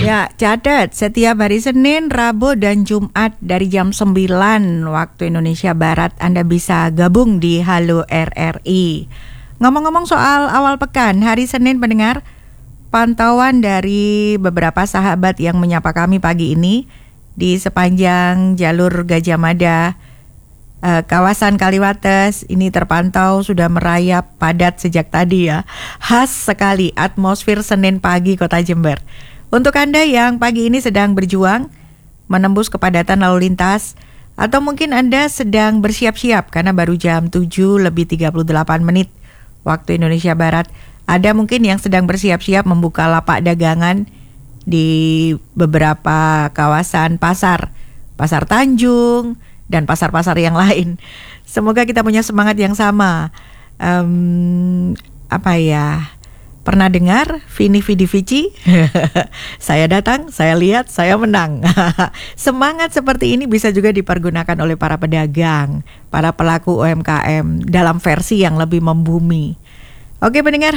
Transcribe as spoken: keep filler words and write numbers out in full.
Ya, catat setiap hari Senin, Rabu, dan Jumat dari jam sembilan waktu Indonesia Barat Anda bisa gabung di Halo R R I. Ngomong-ngomong soal awal pekan, hari Senin pendengar, pantauan dari beberapa sahabat yang menyapa kami pagi ini di sepanjang jalur Gajah Mada, eh, kawasan Kaliwates ini terpantau sudah merayap padat sejak tadi ya. Khas sekali atmosfer Senin pagi Kota Jember. Untuk Anda yang pagi ini sedang berjuang menembus kepadatan lalu lintas, atau mungkin Anda sedang bersiap-siap karena baru jam tujuh lebih tiga puluh delapan menit waktu Indonesia Barat, ada mungkin yang sedang bersiap-siap membuka lapak dagangan di beberapa kawasan pasar, Pasar Tanjung, dan pasar-pasar yang lain. Semoga kita punya semangat yang sama. Um, apa ya... Pernah dengar Vini Vidi Vici? Saya datang, saya lihat, saya menang. Semangat seperti ini bisa juga dipergunakan oleh para pedagang, para pelaku U M K M dalam versi yang lebih membumi. Oke pendengar,